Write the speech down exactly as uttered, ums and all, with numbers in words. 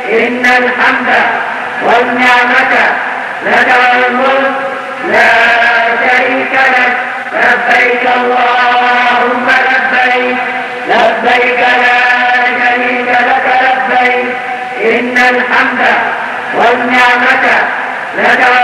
إن الحمد والنعمة لك والملك لا شريك لك لبيك اللهم لبيك لبيك لا شريك لك لبيك إن الحمد والنعمة لك